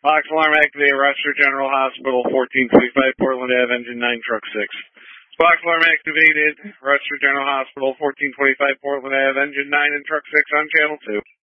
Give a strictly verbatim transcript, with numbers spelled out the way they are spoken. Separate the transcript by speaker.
Speaker 1: Box alarm activated, Rochester General Hospital, fourteen twenty-five Portland Avenue, engine nine, truck six. Box alarm activated, Rochester General Hospital, fourteen twenty-five Portland Avenue, engine nine and truck six on channel two.